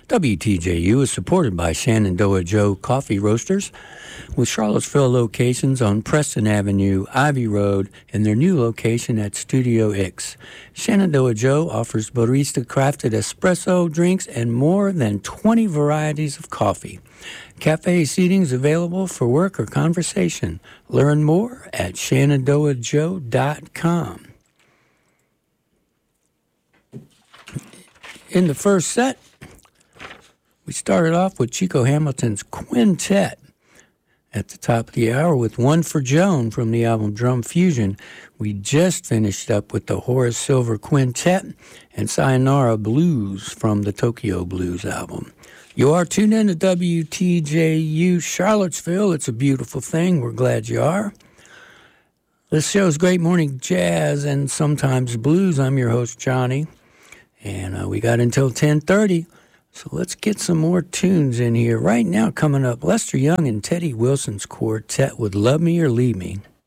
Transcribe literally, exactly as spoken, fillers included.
W T J U is supported by Shenandoah Joe Coffee Roasters, with Charlottesville locations on Preston Avenue, Ivy Road, and their new location at Studio X. Shenandoah Joe offers barista-crafted espresso drinks and more than twenty varieties of coffee. Cafe seating is available for work or conversation. Learn more at shenandoah joe dot com. In the first set, we started off with Chico Hamilton's Quintet at the top of the hour with One for Joan from the album Drum Fusion. We just finished up with the Horace Silver Quintet and Sayonara Blues from the Tokyo Blues album. You are tuned in to W T J U Charlottesville. It's a beautiful thing. We're glad you are. This show's Great Morning Jazz and sometimes blues. I'm your host, Johnny, and uh, we got until ten thirty. So let's get some more tunes in here. Right now, coming up, Lester Young and Teddy Wilson's quartet with Love Me or Leave Me.